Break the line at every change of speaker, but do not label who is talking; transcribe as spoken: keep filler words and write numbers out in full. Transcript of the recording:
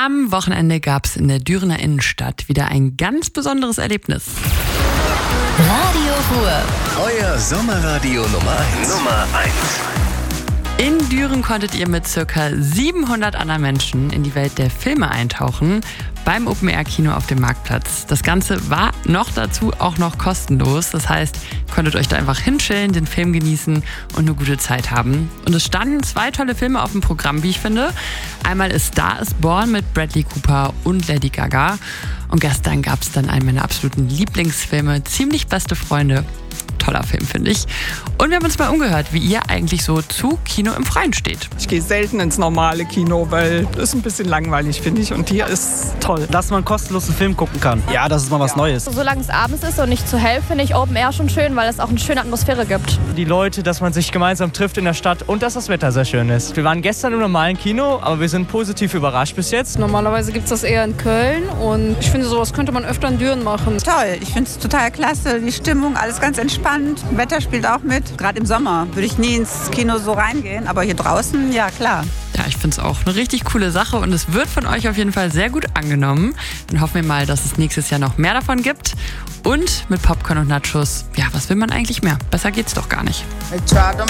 Am Wochenende gab es in der Dürener Innenstadt wieder ein ganz besonderes Erlebnis.
Radio Ruhr.
Euer Sommerradio Nummer eins. Nummer eins.
In Düren konntet ihr mit ca. siebenhundert anderen Menschen in die Welt der Filme eintauchen beim Open-Air-Kino auf dem Marktplatz. Das Ganze war noch dazu auch noch kostenlos. Das heißt, ihr konntet euch da einfach hinchillen, den Film genießen und eine gute Zeit haben. Und es standen zwei tolle Filme auf dem Programm, wie ich finde. Einmal ist Star is Born mit Bradley Cooper und Lady Gaga. Und gestern gab es dann einen meiner absoluten Lieblingsfilme, Ziemlich beste Freunde. Toller Film, finde ich. Und wir haben uns mal umgehört, wie ihr eigentlich so zu Kino im Freien steht.
Ich gehe selten ins normale Kino, weil das ist ein bisschen langweilig, finde ich. Und hier ist toll.
Dass man kostenlos einen Film gucken kann. Ja, das ist mal was Neues.
Solange es abends ist und nicht zu hell, finde ich Open Air schon schön, weil es auch eine schöne Atmosphäre gibt.
Die Leute, dass man sich gemeinsam trifft in der Stadt und dass das Wetter sehr schön ist. Wir waren gestern im normalen Kino, aber wir sind positiv überrascht bis jetzt.
Normalerweise gibt es das eher in Köln und ich finde, sowas könnte man öfter in Düren machen.
Toll, ich finde es total klasse. Die Stimmung, alles ganz entspannt. Wetter spielt auch mit. Gerade im Sommer würde ich nie ins Kino so reingehen, aber hier draußen, ja klar.
Ja, ich finde es auch eine richtig coole Sache und es wird von euch auf jeden Fall sehr gut angenommen. Dann hoffen wir mal, dass es nächstes Jahr noch mehr davon gibt. Und mit Popcorn und Nachos, ja, was will man eigentlich mehr? Besser geht's doch gar nicht.